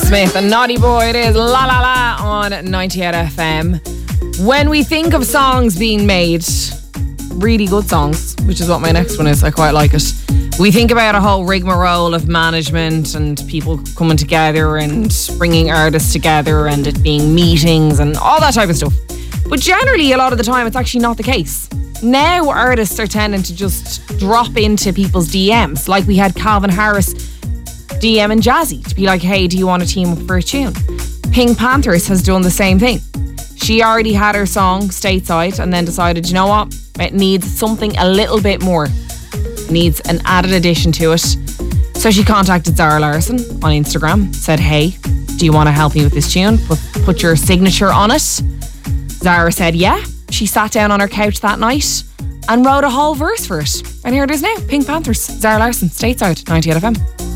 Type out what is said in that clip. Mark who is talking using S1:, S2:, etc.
S1: Smith and Naughty Boy. It is La La La on 98 FM. When we think of songs being made, really good songs, which is what my next one is, I quite like it. We think about a whole rigmarole of management and people coming together and bringing artists together and it being meetings and all that type of stuff. But generally, a lot of the time, it's actually not the case. Now artists are tending to just drop into people's DMs, like we had Calvin Harris DM and Jazzy to be like, hey, do you want to team up for a tune? Pink Panthers has done the same thing. She already had her song Stateside and then decided, you know what, it needs something a little bit more. It needs an added addition to it. So she contacted Zara Larsson on Instagram, said, hey, do you want to help me with this tune? Put your signature on it. Zara said, yeah. She sat down on her couch that night and wrote a whole verse for it. And here it is now, Pink Panthers, Zara Larsson, Stateside, 98 FM.